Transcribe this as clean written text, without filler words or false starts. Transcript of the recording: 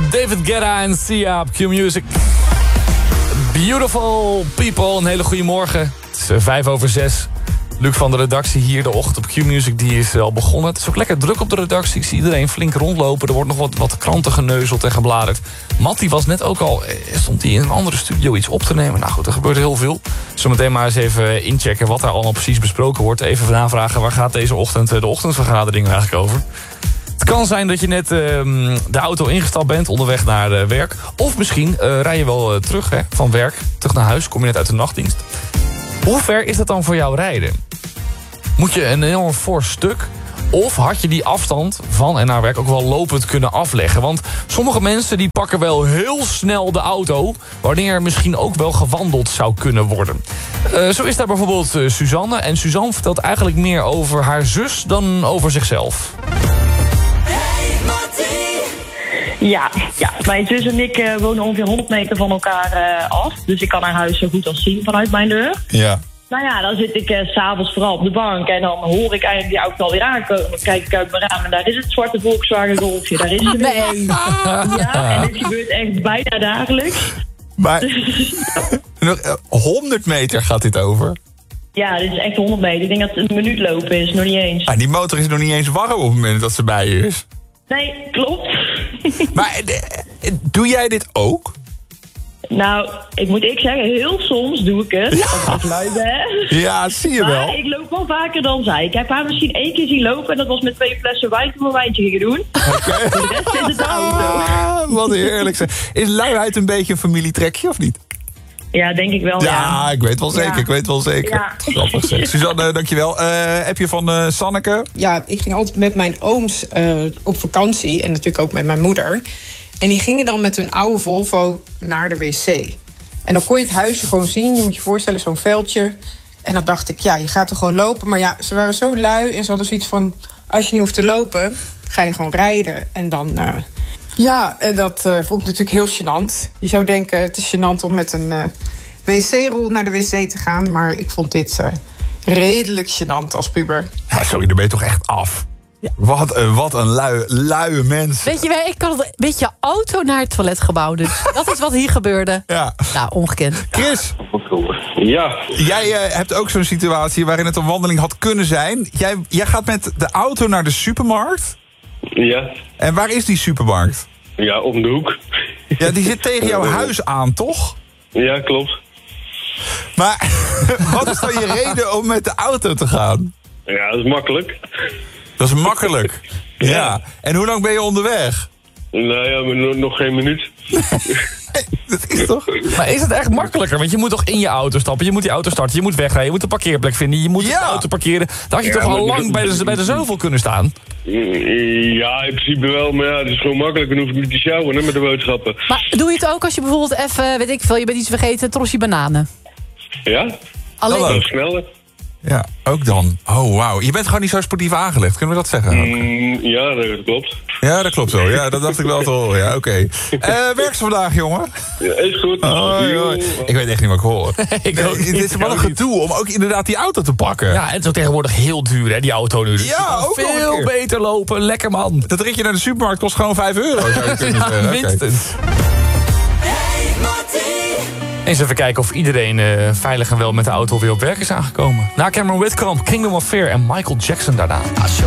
David Guetta en Sia op Q-Music. Beautiful people, een hele goede morgen. Het is 5:05. Luc van de redactie hier, de ochtend op Q-Music, die is al begonnen. Het is ook lekker druk op de redactie. Ik zie iedereen flink rondlopen. Er wordt nog wat kranten geneuzeld en gebladerd. Mattie was net ook al, stond hij in een andere studio iets op te nemen. Nou goed, er gebeurt heel veel. Zometeen maar eens even inchecken wat daar allemaal precies besproken wordt. Even navragen, waar gaat deze ochtend de ochtendvergadering eigenlijk over? Het kan zijn dat je net de auto ingestapt bent, onderweg naar werk. Of misschien rij je wel terug van werk, terug naar huis. Kom je net uit de nachtdienst. Hoe ver is dat dan voor jou rijden? Moet je een enorm fors stuk? Of had je die afstand van en naar werk ook wel lopend kunnen afleggen? Want sommige mensen die pakken wel heel snel de auto, wanneer er misschien ook wel gewandeld zou kunnen worden. Zo is daar bijvoorbeeld Suzanne. En Suzanne vertelt eigenlijk meer over haar zus dan over zichzelf. Ja, mijn zus en ik wonen ongeveer 100 meter van elkaar af. Dus ik kan haar huis zo goed als zien vanuit mijn deur. Ja. Nou ja, dan zit ik 's avonds vooral op de bank en dan hoor ik eigenlijk die auto alweer aankomen. Dan kijk ik uit mijn raam en daar is het zwarte Volkswagen Golfje. Daar is ze weer. Nee. Ja, en dit gebeurt echt bijna dagelijks. Maar 100 meter gaat dit over. Ja, dit is echt 100 meter. Ik denk dat het een minuut lopen is, nog niet eens. Ah, die motor is nog niet eens warm op het moment dat ze bij je is. Nee, klopt. Maar doe jij dit ook? Nou, ik moet zeggen, heel soms doe ik het. Als ik lui ben. Ja, zie je wel. Maar ik loop wel vaker dan zij. Ik heb haar misschien 1 keer zien lopen en dat was met 2 flessen wijn toen we een wijntje gingen doen. Okay. De rest is het de auto. Ah, wat heerlijk. Is luiheid een beetje een familietrekje of niet? Ja, denk ik wel, Ja, ik weet wel zeker, Ja. ik weet wel zeker. Ja. Grappig zeg. Suzanne, dankjewel. Heb je van Sanneke? Ja, ik ging altijd met mijn ooms op vakantie. En natuurlijk ook met mijn moeder. En die gingen dan met hun oude Volvo naar de wc. En dan kon je het huisje gewoon zien. Je moet je voorstellen, zo'n veldje. En dan dacht ik, ja, je gaat er gewoon lopen. Maar ja, ze waren zo lui en ze hadden zoiets van... als je niet hoeft te lopen, ga je gewoon rijden. En dan... ja, en dat vond ik natuurlijk heel gênant. Je zou denken, het is gênant om met een wc-rol naar de wc te gaan. Maar ik vond dit redelijk gênant als puber. Ja, sorry, daar ben je toch echt af. Ja. Wat een luie mens. Weet je, ik kan met je auto naar het toiletgebouw. Dus dat is wat hier gebeurde. Ja. Nou, ongekend. Chris, Ja. jij hebt ook zo'n situatie waarin het een wandeling had kunnen zijn. Jij gaat met de auto naar de supermarkt. Ja. En waar is die supermarkt? Ja, om de hoek. Ja, die zit tegen jouw huis aan, toch? Ja, klopt. Maar wat is dan je reden om met de auto te gaan? Ja, dat is makkelijk. Dat is makkelijk. Ja. En hoe lang ben je onderweg? Nou ja, maar nog geen minuut. Dat is toch? Maar is het echt makkelijker? Want je moet toch in je auto stappen, je moet die auto starten, je moet wegrijden, je moet een parkeerplek vinden, je moet de auto parkeren. Dan had je toch al lang bij de zoveel kunnen staan? Ja, in principe wel, maar ja, het is gewoon makkelijk. Dan hoef ik niet te sjouwen met de boodschappen. Maar doe je het ook als je bijvoorbeeld even, weet ik veel, je bent iets vergeten, een trosje bananen? Ja? Alleen... Hallo. Sneller. Ja, ook dan. Oh, wauw. Je bent gewoon niet zo sportief aangelegd. Kunnen we dat zeggen? Ja, dat klopt. Ja, dat klopt zo. Ja, dat dacht ik wel te horen. Ja, oké. Werk ze vandaag, jongen? Ja, is goed. Hoi, hoi. Ik weet echt niet wat ik hoor. Dit is wel een gedoe om ook inderdaad die auto te pakken. Ja, en het is ook tegenwoordig heel duur, hè, die auto nu. Dus Ja, je kan ook nog een veel keer. beter lopen. Lekker, man. Dat ritje naar de supermarkt kost gewoon €5, zou je kunnen zeggen. Oké. Minstens. Eens even kijken of iedereen veilig en wel met de auto weer op werk is aangekomen. Na Cameron Whitcomb, Kingdom of Fear en Michael Jackson daarna.